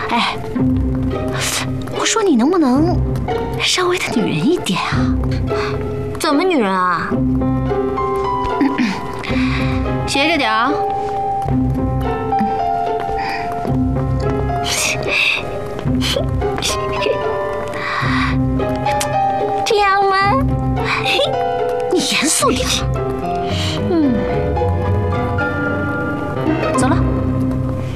哎，我说你能不能稍微的女人一点啊？ 怎么女人啊？ 学着点啊。这样吗？你严肃点。